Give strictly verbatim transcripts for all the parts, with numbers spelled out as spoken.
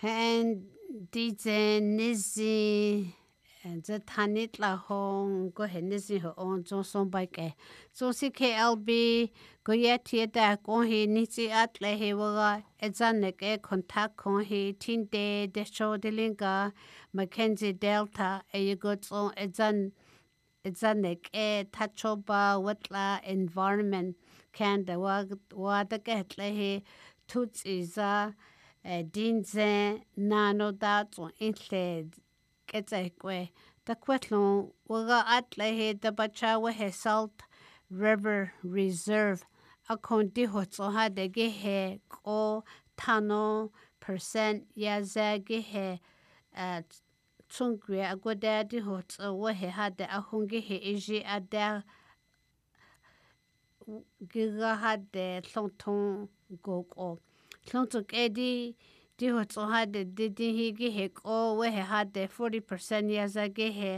and DJ Nizzy the Tanit La Hong go ahead Nizzy her own Johnson bike so C K L B go yet here that go he Nizzy at le he waga etzanek e contact con he tin de de show de linga Mackenzie Delta e go so etzan etzanek e tachoba wetla environment can the wa wa the get le he tuts is a dinze nano da so instead ketsekwe the kwetlon waga atle he the bacha we he salt river reserve akondi hotso ha de ge he ko tano percent ya za ge he at tsungwe agoda di hotso we he ha de ahungi he eji ada giga ha de tlonton go Tlontuk edi di hotso ha de di hi gi he ko we he ha de forty percent ya za gi he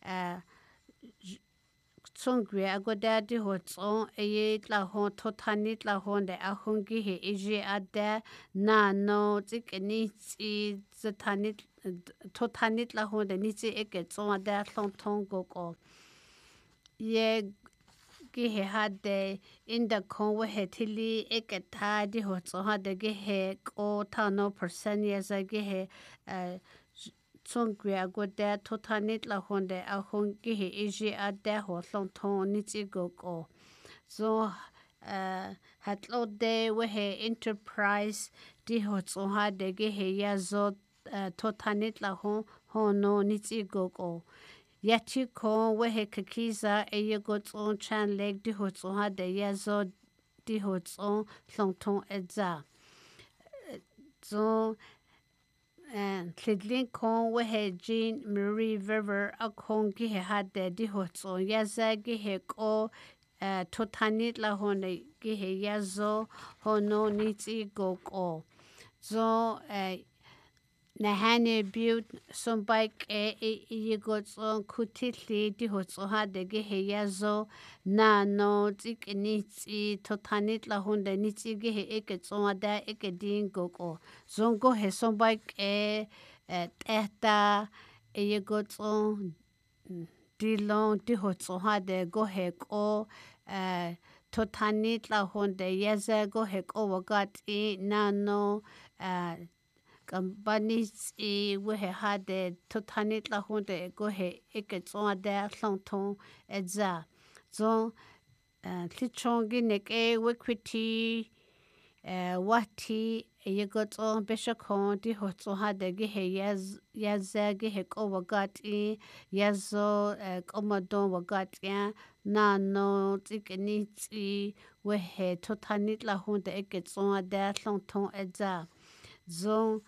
tsongwe agoda di hotso e ye tla ho thotani tla ho de a hongi he e je ada na no tsikeni tsi tsani thotani tla ho de ni tsi e ke tso da tlonton go ko ye gi he ha de in the con we he tili eketa di hotso ha de gi he ko tano percent ya za gi he tsongwe agoda thotani tla ho de a hongi he e je ada ho tlonton ni tsi go ko so hatlo de we he enterprise di hotso ha de gi he ya zo thotani tla ho ho no ni tsi go ko Yachi ko we he kakiza e ye go tson chan leg di ho tson ha de ya zo di ho tson tlongton edza. So and Klidlin ko we he Jean Marie River a kong gi he ha de di ho tson ya za gi he ko totanit la ho ne gi he ya zo ho no ni tsi go ko. So na hane build some bike e e go so kutitli di ho so ha de ge he ya zo na no tik ni tsi totanit la hunde ni tsi ge he e ke so da e ke din go ko zongo he some bike e eta e go so di long di ho so ha de go he ko totanit la hunde ya za go he ko wa gat e na no Companies e we ha de totanit la honde go he eke tso da tlonton edza zo tlichongi neke wekwiti wati e go tso beshakon di ho tso ha de ge he yaz yaza ge he ko wagati yazo komadon wagati na no tikeni tsi we he totanit la honde eke tso da tlonton edza zo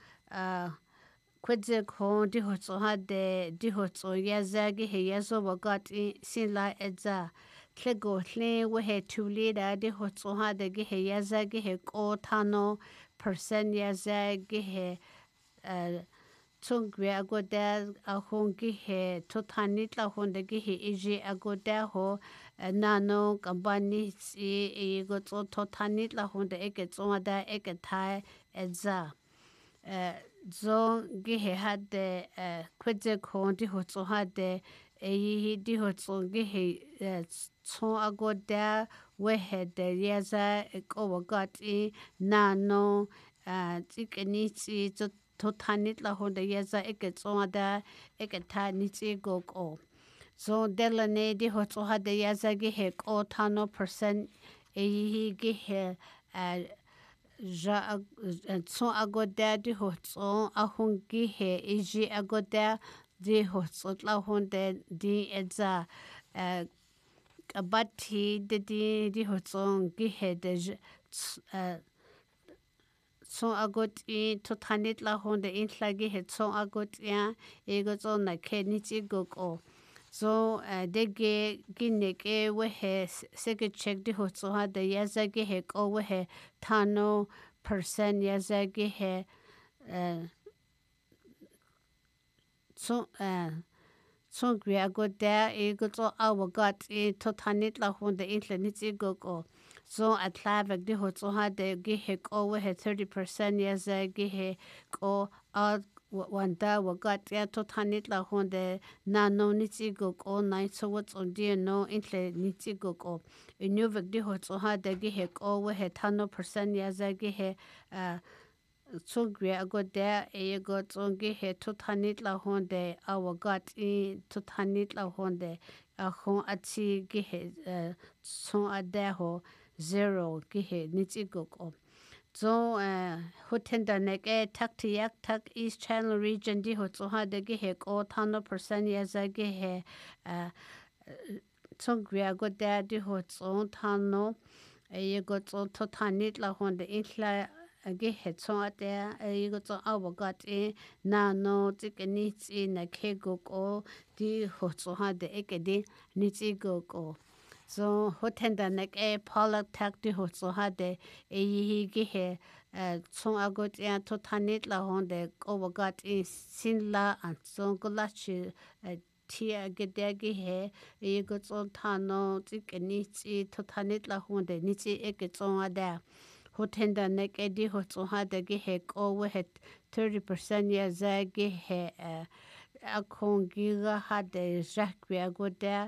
kwedze ko di hotso ha de di hotso ya za gi he ya zo wagat sin la edza tlego tle we he tuli da di hotso ha de gi he ya za gi he ko tano percent ya za gi he tsungwe agoda a hong gi he totani tla hong de gi he eji agoda ho nano kambani si e go to totani tla hong de eke tso da eke thai edza zo gi he had de kwedze ko di ho tso ha de e hi di ho tso gi he tso agoda we he de yaza ko wagat i na no tikeni tsi to tanit la ho de yaza eke tso da eke ta ni tsi go ko so delane di ho tso ha de yaza gi he ko tano percent e hi gi he ja tso agoda di ho tso a hongi he eji agoda di ho tso tla honde di edza abati de di di ho tso gi he de tso agot i to tanit la honde in flagi he tso agot ya ego tso na ke ni chi go ko so de ge gine ke we he sege check di ho tso ha de ya za ge he ko we he tano percent ya za ge he so so gre go da e go tso a wa gat e to tanit la honde in le ni chi go ko so atlava di ho so ha de gi he ko we he thirty percent ya za gi he ko a wanda wa gat ya to thanit la hon de na no ni chi go ko nai so what on di no intle ni chi go ko inyu vek di ho so ha de gi he ko we he thano percent ya za gi he a so gre ago de e go tsongi he to thanit la hon de our got in to thanit la hon de a hon achi gi he so ade ho zero gi he ni chi go ko so hoten da ne ke tak ti yak tak east channel region di ho so ha de gi he ko thano percent ya za gi he so gre ago de di ho so thano e go so to thanit la hon de in ge he so ate e go so aw got e na no ti ke ni chi na ke go ko di ho so ha de e ke di ni chi go ko so hoten da ne e pala tak di ho so ha de e hi ge he so agot ya to thanit la hon de ko got e sin la an so go la chi tia ge de ge he e go so thano ti ke ni chi to thanit la hon de ni chi e ke so ada hoten da ne ke di ho so ha de ge he ko we he thirty percent ya za ge he a khong gi ga ha de jak we go da